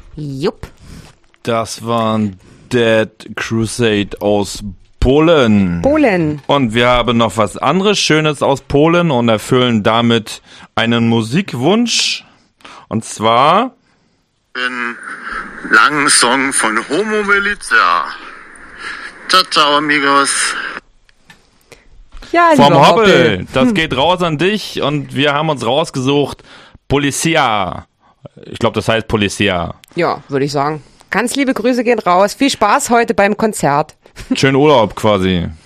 Jupp. Das waren Dead Crusade aus Polen. Und wir haben noch was anderes Schönes aus Polen und erfüllen damit einen Musikwunsch. Und zwar den langen Song von Homo Militia. Ciao, ciao, amigos. Ja, vom Hoppel. Das geht raus an dich und wir haben uns rausgesucht Policia. Ich glaube, das heißt Policia. Ja, würde ich sagen. Ganz liebe Grüße gehen raus. Viel Spaß heute beim Konzert. Schönen Urlaub quasi.